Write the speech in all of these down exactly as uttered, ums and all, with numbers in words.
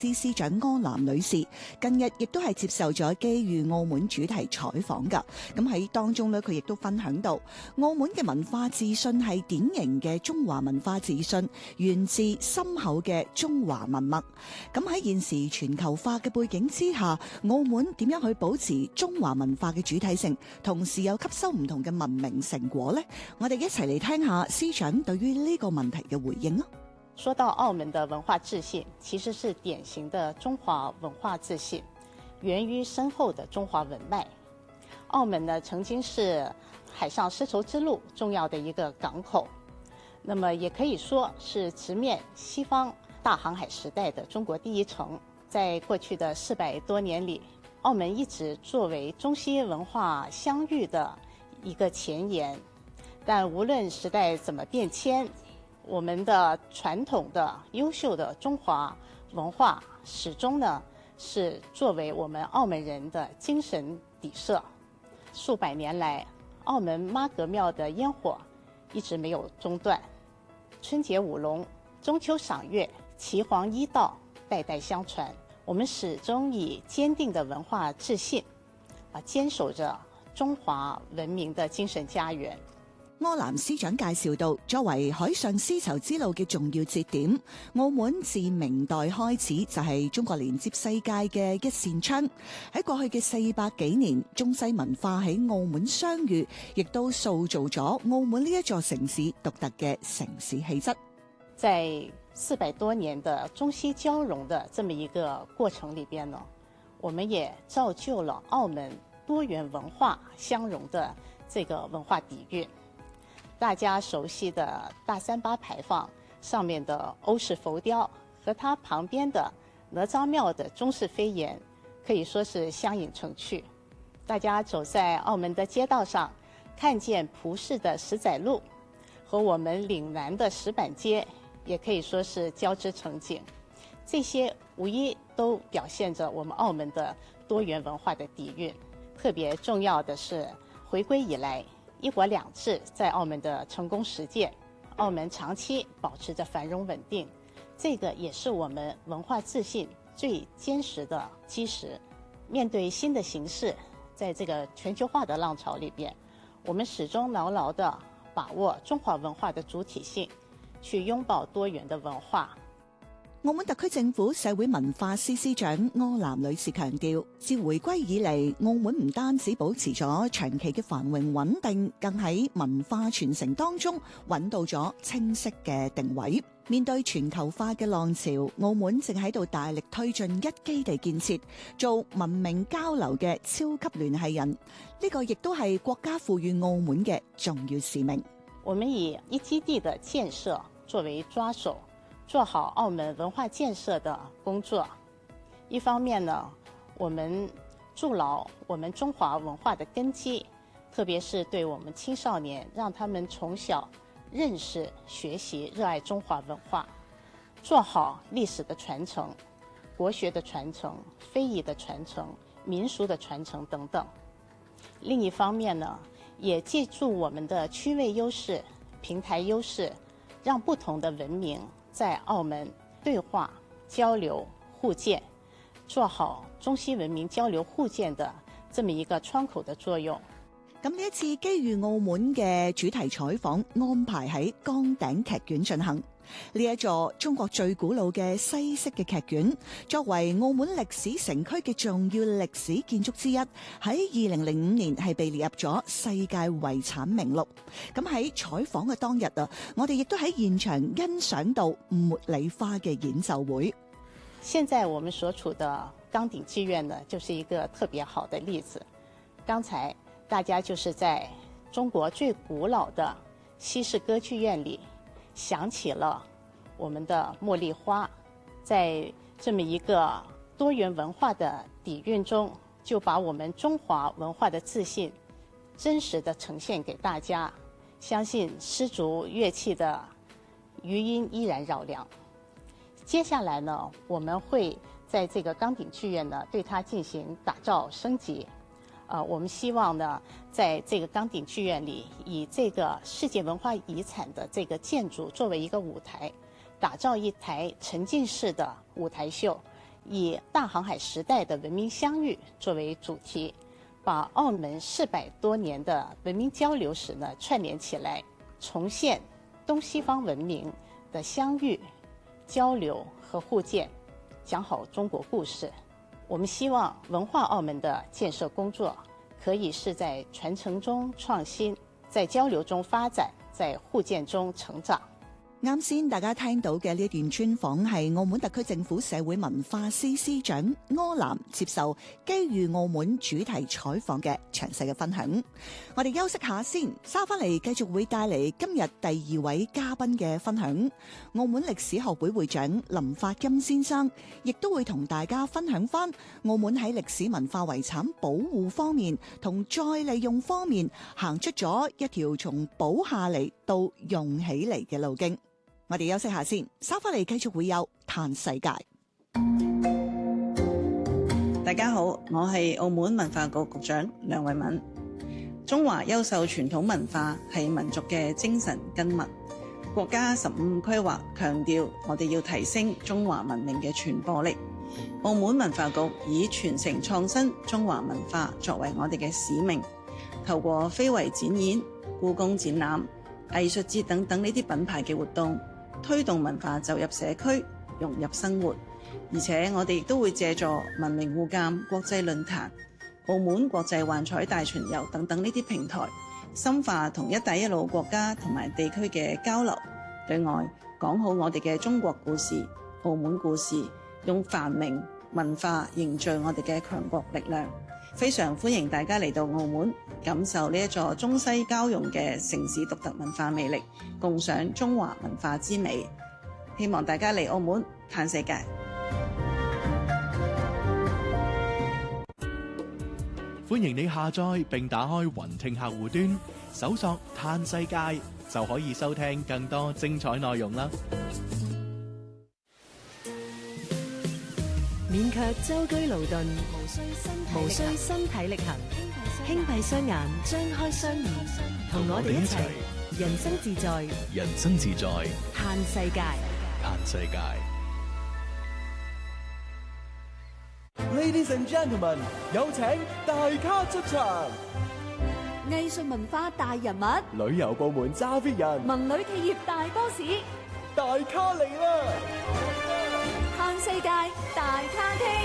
司司長柯南女士近日亦都係接受咗機遇澳門主題採訪㗎。咁喺當中咧，佢亦都分享到澳門嘅文化自信係典型嘅中華文化自信，源自深厚嘅中華文脈。咁喺現時全球化嘅背景之下，澳門點樣去保持中華文化嘅主體性，同時又吸收唔同嘅文明成果呢？我哋一齊嚟聽下司長對於呢個問題嘅回應啦。 说到澳门的文化自信，其实是典型的中华文化自信，源于深厚的中华文脉。澳门呢，曾经是海上丝绸之路重要的一个港口，那么也可以说是直面西方大航海时代的中国第一城。在过去的四百多年里，澳门一直作为中西文化相遇的一个前沿，但无论时代怎么变迁，我们的传统的优秀的中华文化始终呢是作为我们澳门人的精神底色。数百年来，澳门妈阁庙的烟火一直没有中断，春节舞龙、中秋赏月、岐黄医道代代相传。我们始终以坚定的文化自信啊，坚守着中华文明的精神家園。 柯南司長介紹到，作為海上絲綢之路嘅重要節點，澳門自明代開始就係中國連接世界嘅一扇窗。喺過去嘅四百幾年，中西文化喺澳門相遇，亦都塑造咗澳門呢一座城市獨特嘅城市氣質。 在四百多年的中西交融的這麼一個過程裏邊呢，我們也造就了澳門多元文化相融的這個文化底蘊。大家熟悉的大三巴牌坊上面的歐式浮雕，和它旁邊的哪吒廟的中式飛檐，可以說是相映成趣。大家走在澳門的街道上，看見葡式的石仔路和我們嶺南的石板街，也可以說是交織成景。這些無疑都表現着我們澳門的多元文化的底蘊。特別重要的是，回歸以來，一國兩制在澳門的成功實踐，澳門長期保持着繁榮穩定，這個也是我們文化自信最堅實的基石。面對新的形勢，在這個全球化的浪潮裏邊，我們始終牢牢地把握中華文化的主體性，去擁抱多元的文化。 澳門特區政府社會文化司司長柯南女士強調，自回歸以嚟，澳門唔單止保持咗長期嘅繁榮穩定，更喺文化傳承當中揾到咗清晰嘅定位。面對全球化嘅浪潮，澳門正喺度大力推進一基地建設，做文明交流嘅超級聯繫人。呢個亦都係國家賦予澳門嘅重要使命。 我們以一基地的建設作為抓手，做好澳門文化建設的工作。一方面呢，我們築牢我們中華文化的根基，特別是對我們青少年，讓他們從小認識、學習、熱愛中華文化，做好歷史的傳承、國學的傳承、非遺的傳承、民俗的傳承等等。另一方面呢，也借助我們的區位優勢、平台優勢，讓不同的文明在澳門對話、交流、互鑑，做好中西文明交流互鑑的這麼一個窗口的作用。 咁呢一次機遇澳門嘅主題採訪安排喺崗頂劇院進行。呢一座中國最古老嘅西式嘅劇院，作為澳門歷史城區嘅重要歷史建築之一，喺二零零五年係被列入咗世界遺產名錄。咁喺採訪嘅當日啊，我哋亦都喺現場欣賞到茉莉花嘅演奏會。 現在我們所處的崗頂劇院呢，就是一個特別好的例子。剛才大家就是在中國最古老的西式歌劇院裡想起了我們的茉莉花，在這麼一個多元文化的底蘊中，就把我們中華文化的自信真實的呈現給大家。相信絲竹樂器的餘音依然繞樑。接下來呢，我們會在這個崗頂劇院呢，對它進行打造升級。呃，我們希望呢，在這個崗頂劇院裡，以這個世界文化遺產的這個建築作為一個舞台，打造一台沉浸式的舞台秀， 以大航海时代的文明相遇作为主题，把澳门四百多年的文明交流史呢串联起来，重现东西方文明的相遇、交流和互鉴，讲好中国故事。我们希望文化澳门的建设工作可以是在传承中创新，在交流中發展，在互鑑中成長。 啱先大家聽到嘅呢一段專訪係澳門特區政府社會文化司司長柯南接受機遇澳門主題採訪嘅詳細嘅分享。我哋休息下先，稍翻嚟繼續會帶嚟今日第二位嘉賓嘅分享。澳門歷史學會會長林發金先生亦都會同大家分享翻澳門喺歷史文化遺產保護方面同再利用方面行出咗一條從保下嚟到用起嚟嘅路徑。我哋休息下先，稍翻嚟繼續會有嘆世界。 大家好，我係澳門文化局局長梁慧敏。中華優秀傳統文化係民族嘅精神根脈。國家十五規劃強調，我哋要提升中華文明嘅傳播力。澳門文化局以傳承創新中華文化作為我哋嘅使命，透過非遺展演、故宮展覽、藝術節等等呢啲品牌嘅活動，推動文化走入社區，融入生活。而且我哋亦都會借助文明互鑑國際論壇、澳門國際幻彩大巡遊等等呢啲平台，深化同一帶一路國家同埋地區嘅交流。對外講好我哋嘅中國故事、澳門故事，用繁榮文化凝聚我哋嘅強國力量。非常歡迎大家嚟到澳門，感受呢一座中西交融嘅城市獨特文化魅力，共賞中華文化之美。希望大家嚟澳門嘆世界。 歡迎你下載並打開雲聽客戶端，搜索嘆世界就可以收聽更多精彩內容啦。 免卻舟車勞頓，無需身體力行，輕閉雙眼，張開雙耳，同我哋一齊人生自在， 人生自在， 嘆世界， 嘆世界。 Ladies and gentlemen， 有請大咖出場。 藝術文化大人物， 旅遊部門揸 fit 人， 文旅企業大 boss， 大咖嚟啦！ 嘆世界大咖廳。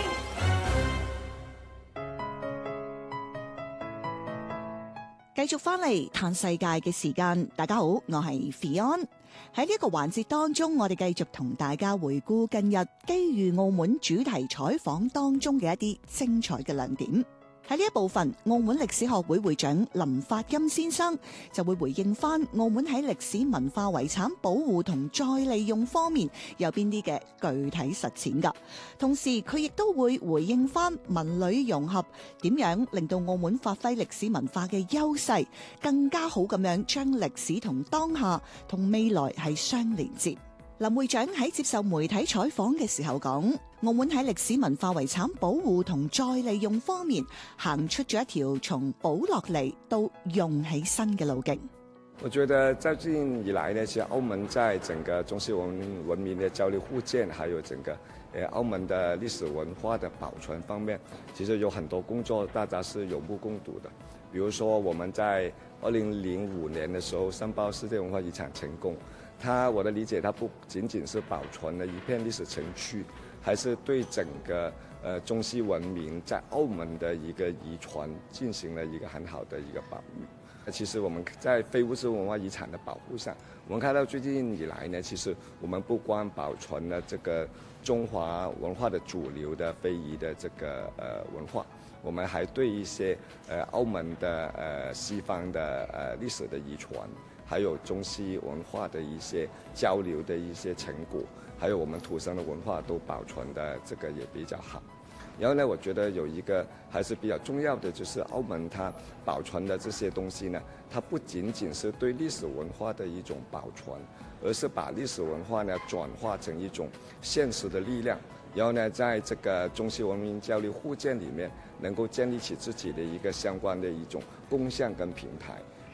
繼續翻嚟嘆世界嘅時間，大家好，我係 Fion。喺呢一個環節當中，我哋繼續同大家回顧近日機遇澳門主題採訪當中嘅一啲精彩嘅亮點。喺呢一部分，澳門歷史學會會長林發金先生就會回應翻澳門喺歷史文化遺產保護同再利用方面有邊啲嘅具體實踐㗎。同時佢亦都會回應翻文旅融合點樣令到澳門發揮歷史文化嘅優勢，更加好咁樣將歷史同當下同未來係相連接。林會長喺接受媒體採訪嘅時候講，澳門喺歷史文化遺產保護同再利用方面行出咗一條從保落嚟到用起身嘅路徑。 我覺得在最近以來呢，其實澳門在整個中西文明文明的交流互鑑，還有整個誒澳門的歷史文化的保存方面，其實有很多工作大家是有目共睹的。比如說我們在二零零五年的時候申報世界文化遺產成功。它我的理解，它不僅僅是保存了一片歷史城區，還是對整個呃中西文明在澳門的一個遺傳進行了一個很好的一個保育。其實我們在非物質文化遺產的保護上，我們看到最近以來呢，其實我們不光保存了這個中華文化的主流的非遺的這個呃文化，我們還對一些呃澳門的呃西方的呃歷史的遺傳，還有中西文化的一些交流的一些成果，還有我們土生的文化都保存的這個也比較好。然後呢，我覺得有一個還是比較重要的，就是澳門它保存的這些東西呢，它不僅僅是對歷史文化的一種保存，而是把歷史文化呢轉化成一種現實的力量。然後呢，在這個中西文明交流互鑑裡面，能夠建立起自己的一個相關的一種共享跟平台。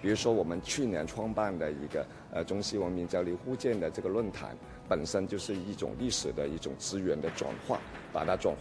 比如说我们去年创办的一个呃中西文明交流互鉴的这个论坛，本身就是一种历史的一种资源的转化，把它转